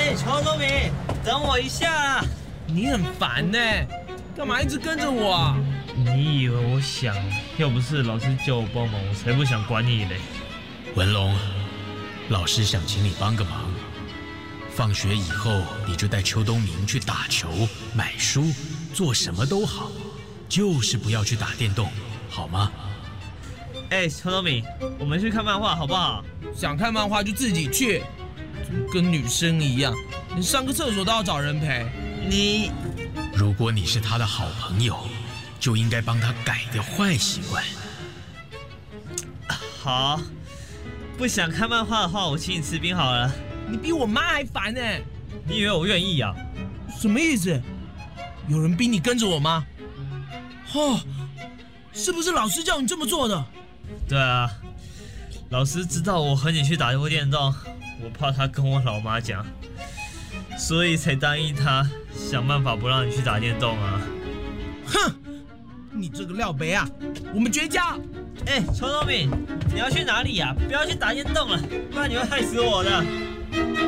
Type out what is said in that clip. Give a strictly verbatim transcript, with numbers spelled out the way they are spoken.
哎，邱东明，等我一下啊！ 你很烦呢，干嘛一直跟着我啊？ 你以为我想，要不是老师叫我帮忙，我才不想管你嘞。 文龙，老师想请你帮个忙。放学以后，你就带邱东明去打球、买书，做什么都好，就是不要去打电动，好吗？ 哎，邱东明，我们去看漫画好不好？ 想看漫画就自己去，怎么跟女生一样？你上个厕所都要找人陪。 你， 如果你是他的好朋友，就应该帮他改掉坏习惯。 好，不想看漫画的话，我请你吃冰好了。 你比我妈还烦呢！ 你以为我愿意啊？ 什么意思？有人逼你跟着我吗？哦，是不是老师叫你这么做的？ 对啊，老师知道我和你去打过电动，我怕他跟我老妈讲，所以才答应他，想办法不让你去打电动啊。 哼，你这个廖北啊，我们绝交！ 哎，邱东明，你要去哪里呀、啊？不要去打电动了，不然你会害死我的。